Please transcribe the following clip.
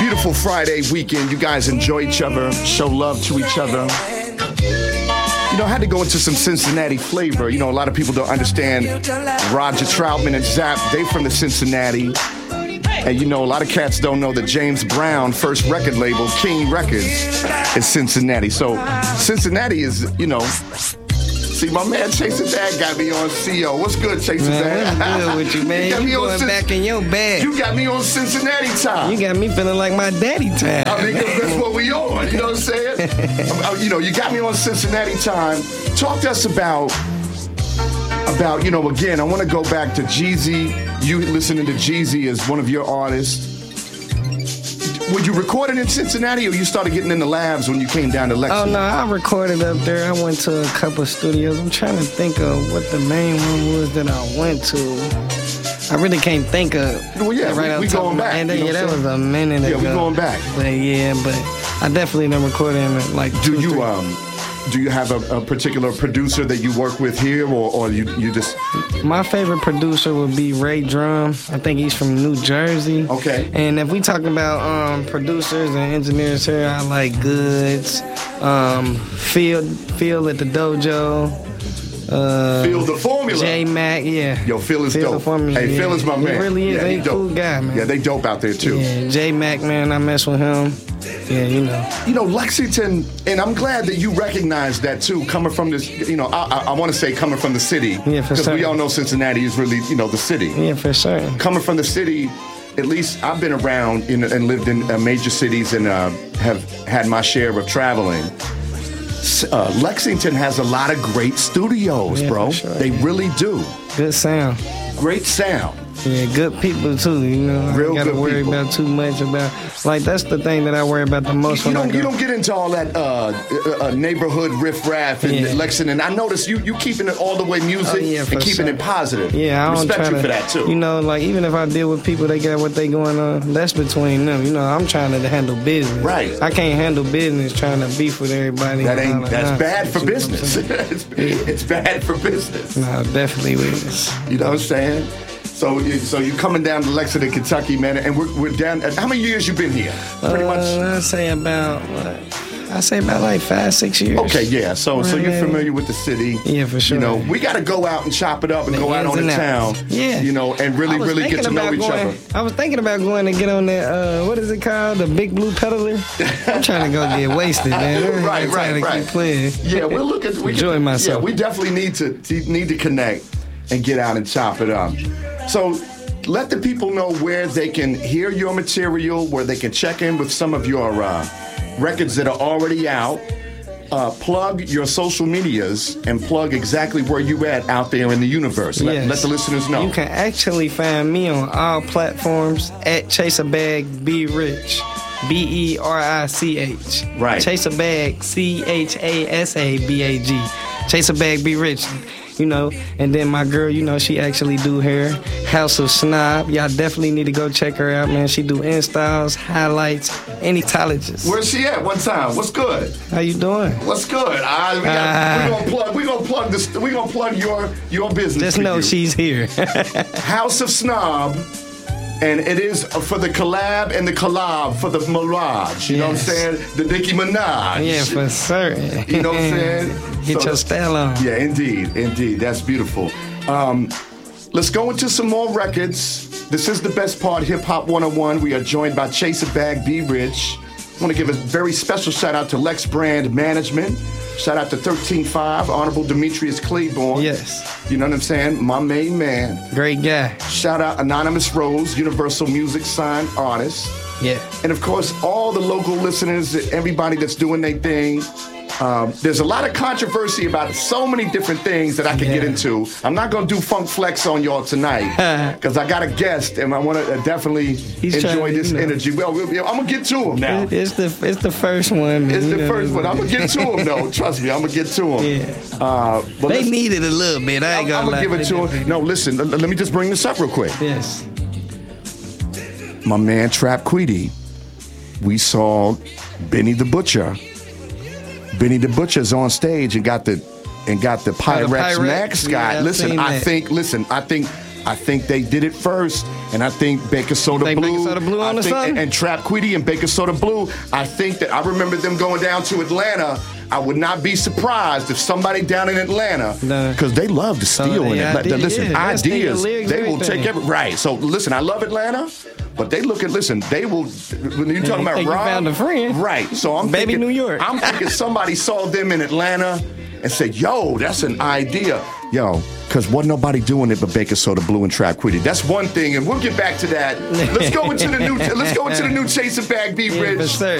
beautiful Friday weekend. You guys enjoy each other, show love to each other. You know, I had to go into some Cincinnati flavor. You know, a lot of people don't understand Roger Troutman and Zapp. They from the Cincinnati. And you know, a lot of cats don't know that James Brown, first record label, King Records, is Cincinnati. So Cincinnati is, you know, see, my man Chase and Dad got me on CO. What's good, Chase and Dad? What's good with you, man? You going back in your bag. You got me on Cincinnati time. You got me feeling like my daddy time. I mean, that's what we on. You know what I'm saying? You know, you got me on Cincinnati time. Talk to us about, you know, again, I want to go back to Jeezy. You listening to Jeezy as one of your artists. Were you recording in Cincinnati, or you started getting in the labs when you came down to Lexington? Oh, no, I recorded up there. I went to a couple of studios. I'm trying to think of what the main one was that I went to. I really can't think of. Well, yeah, right we going back. And yeah, that was a minute ago. Yeah, we going back. But yeah, I definitely done recorded in like Do you have a particular producer that you work with here, or you just? My favorite producer would be Ray Drum. I think he's from New Jersey. Okay. And if we talk about producers and engineers here, I like Goods, Phil at the Dojo. Phil the Formula. J Mac, yeah. Yo, Phil is dope. The Formula, hey, Phil is my man. He really is. He's a cool guy, man. Yeah, they dope out there too. Yeah, J Mac, man, I mess with him. Yeah, you know. You know, Lexington, and I'm glad that you recognize that too, coming from this, you know, I want to say coming from the city. Yeah, for sure. Because we all know Cincinnati is really, you know, the city. Yeah, for sure. Coming from the city, at least I've been around and lived in major cities and have had my share of traveling. Lexington has a lot of great studios, bro. Sure, they really do. Good sound. Great sound. Yeah, good people too, you know. Real I gotta good worry people. about too much about, like, that's the thing that I worry about the most. You don't get into all that neighborhood riffraff in Lexington. I notice you keeping it all the way music and keeping it positive. Yeah, I respect you for that too. You know, like, even if I deal with people, they got what they going on, that's between them. You know, I'm trying to handle business. Right. I can't handle business trying to beef with everybody. That's bad for business. It's bad for business. No, definitely is. You know what I'm saying? So you're coming down to Lexington, Kentucky, man, and we're down. How many years you been here? Pretty much. I say about like 5-6 years. Okay, yeah. So you're familiar with the city. Yeah, for sure. You know, we got to go out and chop it up and go out on the town. Yeah. You know, and really get to know each other. I was thinking about going to get on that. What is it called? The Big Blue Peddler. I'm trying to go get wasted, man. right. Keep playing. Yeah, we're looking. Enjoy myself. Yeah, we definitely need to connect and get out and chop it up. So let the people know where they can hear your material, where they can check in with some of your records that are already out. Plug your social medias and plug exactly where you at out there in the universe. Let the listeners know. You can actually find me on all platforms at Chase a Bag Be Rich. BERICH. Right. Chase a Bag, CHASABAG. Chase a Bag Be Rich. You know, and then my girl, you know, she actually do hair. House of Snob. Y'all definitely need to go check her out, man. She do installs, highlights, any tolerages. Where's she at? One time. What's good? How you doing? What's good? We gonna plug your business. Just know she's here. House of Snob. And it is for the collab and the collab for the Mirage. You know what I'm saying? The Nicki Minaj. Yeah, for certain. You know what I'm saying? Get your style on. Yeah, indeed. That's beautiful. Let's go into some more records. This is the best part, Hip Hop 101. We are joined by Chase a Bag Be Rich. I want to give a very special shout out to Lex Brand Management. Shout out to 13.5, Honorable Demetrius Claiborne. Yes. You know what I'm saying? My main man. Great guy. Shout out Anonymous Rose, Universal Music signed artist. Yeah. And of course, all the local listeners, everybody that's doing their thing. There's a lot of controversy about so many different things that I can get into. I'm not going to do Funk Flex on y'all tonight because I got a guest and I want to definitely enjoy this energy. Well, I'm going to get to him now. It's the first one, man. It's the first one. I'm going to get to him, though. Trust me, I'm going to get to him. Yeah. But they need it a little bit. I ain't going to lie. I'm going to give it to him. No, listen, let me just bring this up real quick. Yes. My man, Trap Queedy, we saw Benny the Butcher. Benny the Butcher's on stage and got the Pyrex mascot. Yeah, I think I think they did it first, and I think Baker Soda Blue. Baker Soda Blue on the sun? And Trap Quiddy and Baker Soda Blue. I think that I remember them going down to Atlanta. I would not be surprised if somebody down in Atlanta, because they love to steal in Atlanta. Listen, ideas, they will take every right. So listen, I love Atlanta, but they look at they will. When you're talking about Rob, you found a friend, right? So I'm baby thinking, New York. I'm thinking somebody saw them in Atlanta and said, "Yo, that's an idea, yo." Because wasn't nobody doing it but Baker Soda Blue and Trap Quiddy. That's one thing, and we'll get back to that. Let's go into the new. Let's go into the new Chase a Bag B Rich.